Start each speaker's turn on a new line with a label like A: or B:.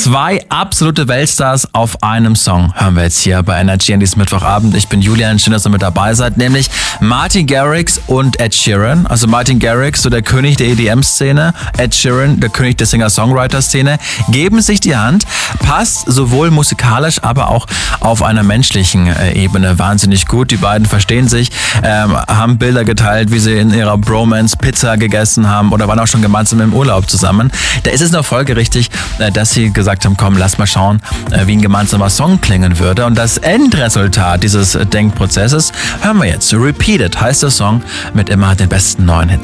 A: Zwei absolute Weltstars auf einem Song hören wir jetzt hier bei Energy an diesem Mittwochabend. Ich bin Julian, schön, dass ihr mit dabei seid, nämlich Martin Garrix und Ed Sheeran. Also Martin Garrix, so der König der EDM-Szene, Ed Sheeran, der König der Singer-Songwriter-Szene, geben sich die Hand, passt sowohl musikalisch, aber auch auf einer menschlichen Ebene wahnsinnig gut. Die beiden verstehen sich, haben Bilder geteilt, wie sie in ihrer Bromance Pizza gegessen haben oder waren auch schon gemeinsam im Urlaub zusammen. Da ist es noch folgerichtig, dass sie gesagt haben, komm, lass mal schauen, wie ein gemeinsamer Song klingen würde. Und das Endresultat dieses Denkprozesses hören wir jetzt. Repeated heißt der Song mit immer den besten neuen Hits.